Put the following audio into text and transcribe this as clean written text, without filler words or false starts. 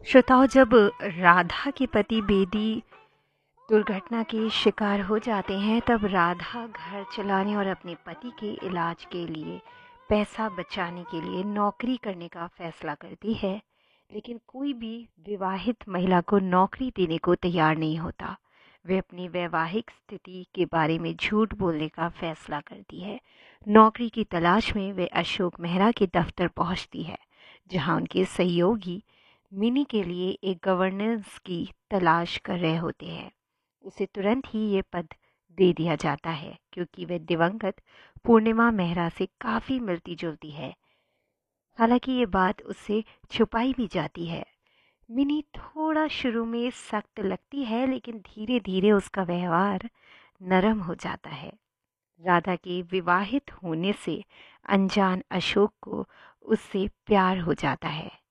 श्रोताओं, जब राधा के पति बेदी दुर्घटना के शिकार हो जाते हैं, तब राधा घर चलाने और अपने पति के इलाज के लिए पैसा बचाने के लिए नौकरी करने का फैसला करती है। लेकिन कोई भी विवाहित महिला को नौकरी देने को तैयार नहीं होता। वे अपनी वैवाहिक स्थिति के बारे में झूठ बोलने का फैसला करती है। नौकरी की तलाश में वे अशोक मेहरा के दफ्तर पहुंचती है, जहां उनके सहयोगी मिनी के लिए एक गवर्नेंस की तलाश कर रहे होते हैं। उसे तुरंत ही ये पद दे दिया जाता है, क्योंकि वह दिवंगत पूर्णिमा मेहरा से काफ़ी मिलती जुलती है। हालांकि ये बात उससे छुपाई भी जाती है। मिनी थोड़ा शुरू में सख्त लगती है, लेकिन धीरे धीरे उसका व्यवहार नरम हो जाता है। राधा के विवाहित होने से अनजान अशोक को उससे प्यार हो जाता है।